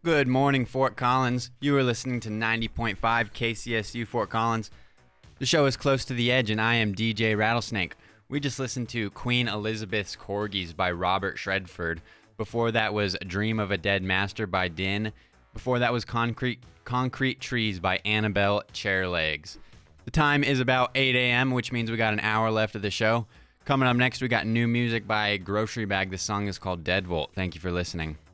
Good morning, Fort Collins. You are listening to 90.5 KCSU Fort Collins. The show is Close to the Edge, and I am DJ Rattlesnake. We just listened to Queen Elizabeth's Corgis by Robert Shredford. Before that was Dream of a Dead Master by Din. Before that was Concrete Trees by Annabelle Chairlegs. The time is about 8 a.m., which means we got an hour left of the show. Coming up next, we got new music by Grocery Bag. The song is called Deadbolt. Thank you for listening.